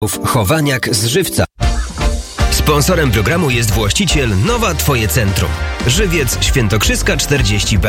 Chowaniak z Żywca. Sponsorem programu jest właściciel Nowa Twoje Centrum. Żywiec Świętokrzyska 40B.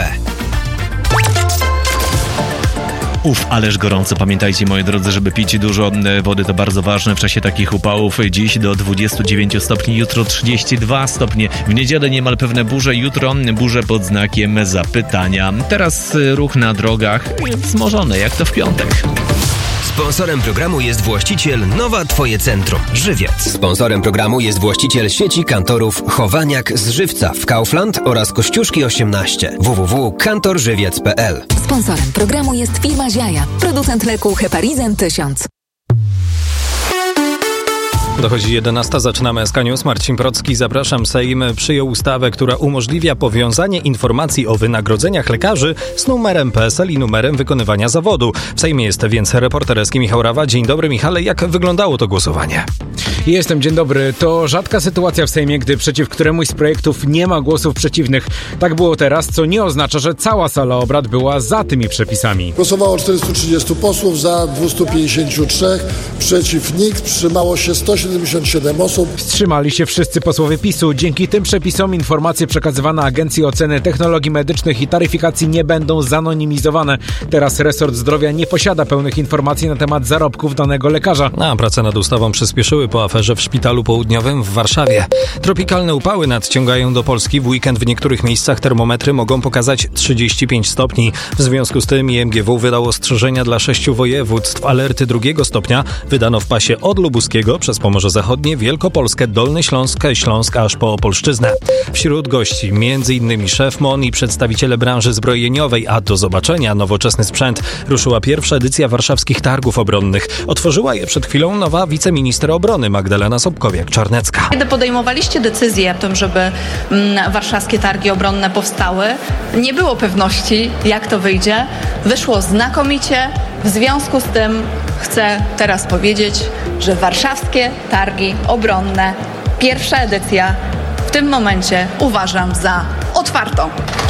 Ależ gorąco. Pamiętajcie, moi drodzy, żeby pić dużo wody, to bardzo ważne w czasie takich upałów. Dziś do 29 stopni, jutro 32 stopnie. W niedzielę niemal pewne burze, jutro burze pod znakiem zapytania. Teraz ruch na drogach wzmożony, jak to w piątek. Sponsorem programu jest właściciel Nowa Twoje Centrum. Żywiec. Sponsorem programu jest właściciel sieci kantorów Chowaniak z Żywca w Kaufland oraz Kościuszki 18. www.kantorżywiec.pl. Sponsorem programu jest firma Ziaja, producent leku Heparizin 1000. Dochodzi 11, zaczynamy SK News. Marcin Procki, zapraszam. Sejm przyjął ustawę, która umożliwia powiązanie informacji o wynagrodzeniach lekarzy z numerem PESEL i numerem wykonywania zawodu. W Sejmie jest więc reporter SK Michał Rawa. Dzień dobry, Michale. Jak wyglądało to głosowanie? Jestem, dzień dobry. To rzadka sytuacja w Sejmie, gdy przeciw któremuś z projektów nie ma głosów przeciwnych. Tak było teraz, co nie oznacza, że cała sala obrad była za tymi przepisami. Głosowało 430 posłów, za 253, przeciw nikt, wstrzymało się 177 osób. Wstrzymali się wszyscy posłowie PiS-u. Dzięki tym przepisom informacje przekazywane Agencji Oceny Technologii Medycznych i Taryfikacji nie będą zanonimizowane. Teraz resort zdrowia nie posiada pełnych informacji na temat zarobków danego lekarza. A prace nad ustawą przyspieszyły po aferze w Szpitalu Południowym w Warszawie. Tropikalne upały nadciągają do Polski. W weekend w niektórych miejscach termometry mogą pokazać 35 stopni. W związku z tym IMGW wydało ostrzeżenia dla 6 województw. Alerty 2 stopnia wydano w pasie od Lubuskiego przez Pomorze Zachodnie, Wielkopolskę, Dolny Śląsk aż po Opolszczyznę. Wśród gości m.in. szef MON i przedstawiciele branży zbrojeniowej, a do zobaczenia nowoczesny sprzęt. Ruszyła pierwsza edycja warszawskich targów obronnych. Otworzyła je przed chwilą nowa wiceminister obrony Magdalena Sobkowiak-Czarnecka. Kiedy podejmowaliście decyzję o tym, żeby warszawskie targi obronne powstały, nie było pewności, jak to wyjdzie. Wyszło znakomicie. W związku z tym chcę teraz powiedzieć, że warszawskie targi obronne, pierwsza edycja, w tym momencie uważam za otwartą.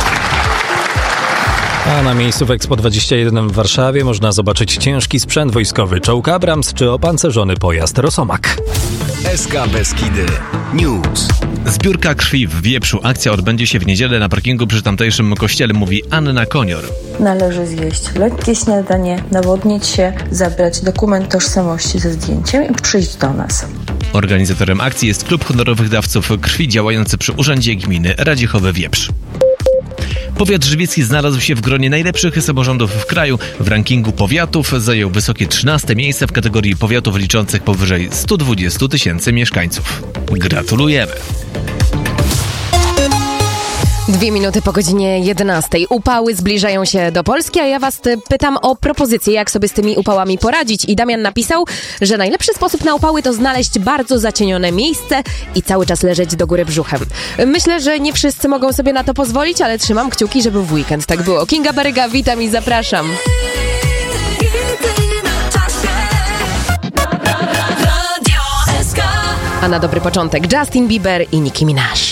A na miejscu w Expo 21 w Warszawie można zobaczyć ciężki sprzęt wojskowy, czołg Abrams czy opancerzony pojazd Rosomak. SK Beskidy News. Zbiórka krwi w Wieprzu. Akcja odbędzie się w niedzielę na parkingu przy tamtejszym kościele, mówi Anna Konior. Należy zjeść lekkie śniadanie, nawodnić się, zabrać dokument tożsamości ze zdjęciem i przyjść do nas. Organizatorem akcji jest Klub Honorowych Dawców Krwi działający przy Urzędzie Gminy Radziechowy-Wieprz. Powiat żywiecki znalazł się w gronie najlepszych samorządów w kraju. W rankingu powiatów zajął wysokie 13 miejsce w kategorii powiatów liczących powyżej 120 000 mieszkańców. Gratulujemy! 2 minuty po godzinie 11. Upały zbliżają się do Polski, a ja was pytam o propozycję, jak sobie z tymi upałami poradzić. I Damian napisał, że najlepszy sposób na upały to znaleźć bardzo zacienione miejsce i cały czas leżeć do góry brzuchem. Myślę, że nie wszyscy mogą sobie na to pozwolić, ale trzymam kciuki, żeby w weekend tak było. Kinga Baryga, witam i zapraszam. A na dobry początek Justin Bieber i Nicki Minaj.